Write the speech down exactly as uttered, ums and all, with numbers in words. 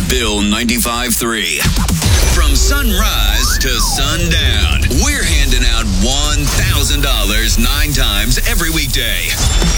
Bill ninety-five three. From sunrise to sundown, we're handing out one thousand dollars nine times every weekday.